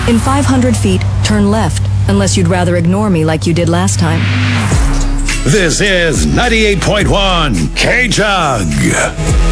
In 500 feet, turn left, unless you'd rather ignore me like you did last time. This is 98.1 K-Jug.